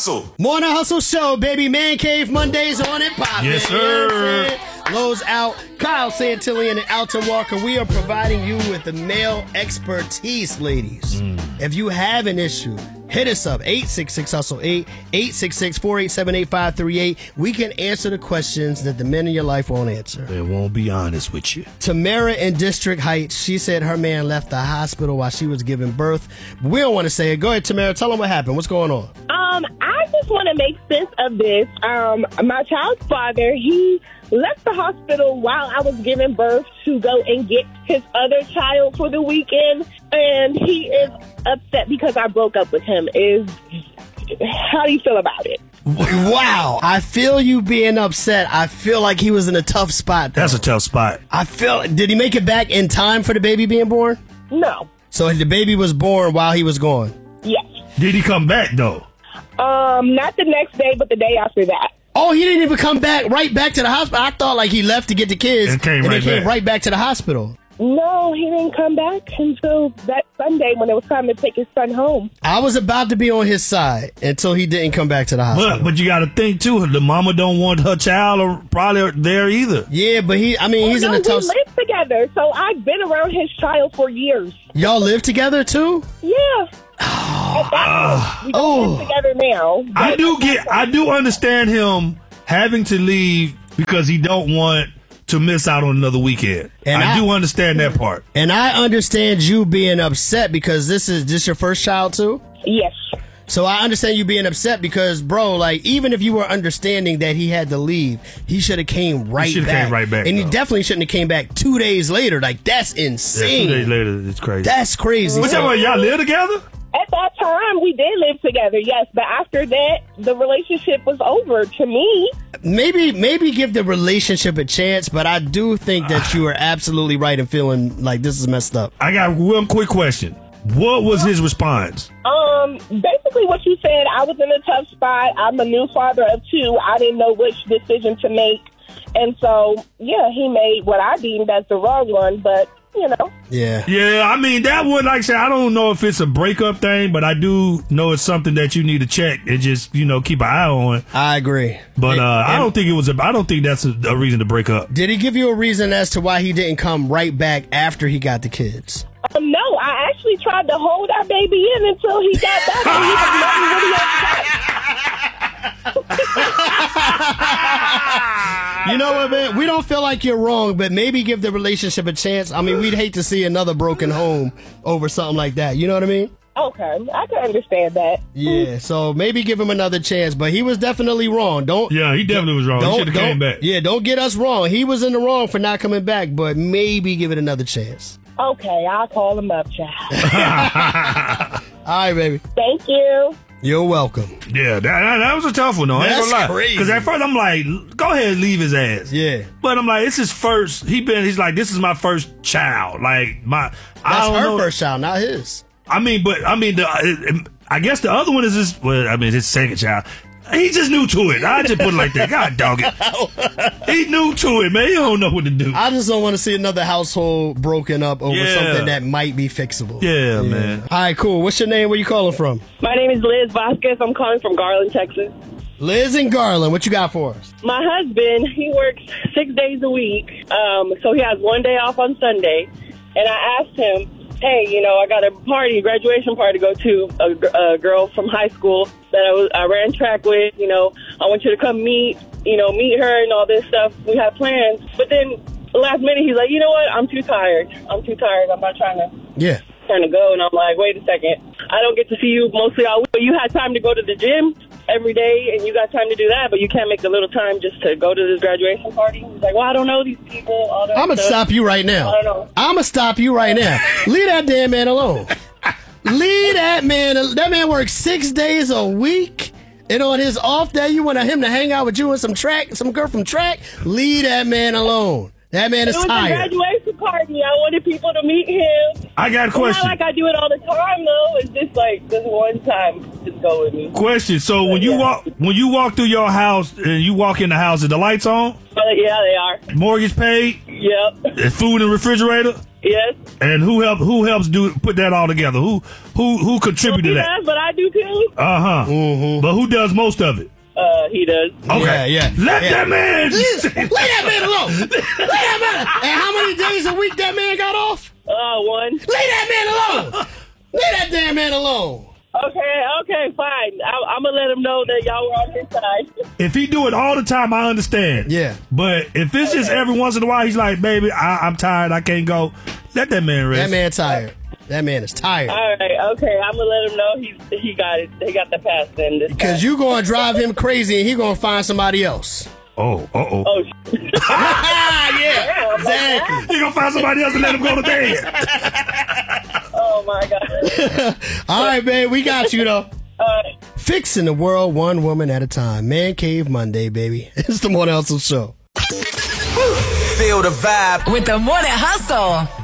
Hustle. Morning Hustle Show, baby. Man Cave Mondays on it. Pop Yes, it. You know what I'm sir. saying? Lowe's out. Kyle Santillian and Alton Walker. We are providing you with the male expertise, ladies. If you have an issue, hit us up. 866-HUSTLE-8, 866-487-8538. We can answer the questions that the men in your life won't answer. They won't be honest with you. Tamara in District Heights, she said her man left the hospital while she was giving birth. We don't want to say it. Go ahead, Tamara. Tell them what happened. What's going on? I just want to make sense of this. My child's father, he left the hospital while I was giving birth to go and get his other child for the weekend, and he is upset because I broke up with him. How do you feel about it? Wow. I feel you being upset. I feel like he was in a tough spot, though. That's a tough spot. Did he make it back in time for the baby being born? No. So the baby was born while he was gone? Yes. Did he come back, though? Not the next day, but the day after that. Oh, he didn't even come right back to the hospital. I thought like he left to get the kids And came then right came back. right back to the hospital. No, he didn't come back until that Sunday when it was time to take his son home. I was about to be on his side until he didn't come back to the hospital. But you got to think, too, the mama don't want her child or probably there either. Yeah, but he's in a tough... We live together, so I've been around his child for years. Y'all live together, too? Yeah. At that point, we don't live together now. I do understand him having to leave because he don't want to miss out on another weekend. And I do understand that part. And I understand you being upset because this your first child, too? Yes. So I understand you being upset because, bro, like, even if you were understanding that he had to leave, he should have came right back. And he definitely shouldn't have came back 2 days later. Like, that's insane. Yeah, 2 days later, it's crazy. That's crazy. What's that about? Y'all live together? At that time, we did live together, yes. But after that, the relationship was over to me. Maybe give the relationship a chance, but I do think that you are absolutely right in feeling like this is messed up. I got one quick question. What was his response? Basically what you said. I was in a tough spot. I'm a new father of two. I didn't know which decision to make. And so, yeah, he made what I deemed as the wrong one, but, you know. Yeah. Yeah, I mean, that would, like I said, I don't know if it's a breakup thing, but I do know it's something that you need to check and just, keep an eye on. I agree. But I don't think that's a reason to break up. Did he give you a reason as to why he didn't come right back after he got the kids? No, I actually tried to hold our baby in until he got back and he was really upset. You know what, man? We don't feel like you're wrong, but maybe give the relationship a chance. I mean, we'd hate to see another broken home over something like that. You know what I mean? Okay, I can understand that. Yeah, so maybe give him another chance, but he was definitely wrong. Yeah, he definitely was wrong. He should have came back. Yeah, don't get us wrong. He was in the wrong for not coming back, but maybe give it another chance. Okay, I'll call him up, child. All right, baby. Thank you. You're welcome. Yeah, that was a tough one, though. I ain't That's gonna lie. crazy. Because at first I'm like, go ahead and leave his ass. Yeah. But I'm like, it's his first. He's like, this is my first child. Like That's her first child, not his. I guess the other one is his. Well, I mean, his second child. He's just new to it. I just put it like that. God dog it. He's new to it, man. He don't know what to do. I just don't want to see another household broken up over something that might be fixable. Yeah, man. All right, cool. What's your name? Where you calling from? My name is Liz Vasquez. I'm calling from Garland, Texas. Liz and Garland, what you got for us? My husband, he works 6 days a week, so he has 1 day off on Sunday. And I asked him, hey, I got a graduation party to go to, a girl from high school that I ran track with. I want you to come meet her and all this stuff. We have plans. But then last minute, he's like, you know what? I'm too tired. I'm not trying to go. And I'm like, wait a second. I don't get to see you mostly all week. You had time to go to the gym every day, and you got time to do that, but you can't make a little time just to go to this graduation party. He's like, well, I don't know these people. I'm going to stop you right now. I don't know. I'm going to stop you right now. Leave that damn man alone. Leave that man. That man works 6 days a week, and on his off day, you want him to hang out with you and some girl from track? Leave that man alone. That man is tired. It was a graduation party. I wanted people to meet him. I got a question. Not like I do it all the time, though. It's just like this one time. Just go with me. Question. So when you walk through your house and you walk in the house, is the lights on? Yeah, they are. Mortgage paid? Yep. Food in the refrigerator? Yes. And who helps put that all together? Who contributed He to that? does, but I do too. But who does most of it? He does. Okay. Yeah. Let that man. Leave that man alone. Leave that man. And how many days a week that man got off? 1. Leave that man alone. Leave that damn man alone. Okay, fine. I'm gonna let him know that y'all were on his side. If he do it all the time, I understand. Yeah. But if it's just every once in a while, he's like, baby, I'm tired, I can't go. Let that man rest. That man tired. That man is tired. All right, okay. I'm gonna let him know he got it. He got the pass then. Because you gonna drive him crazy and he gonna find somebody else. Oh. Oh. Yeah, exactly. He gonna find somebody else and let him go to bed. Oh my God. All right, babe, we got you though. All right. Fixing the world one woman at a time. Man Cave Monday, baby. It's the Morning Hustle Show. Feel the vibe with the Morning Hustle.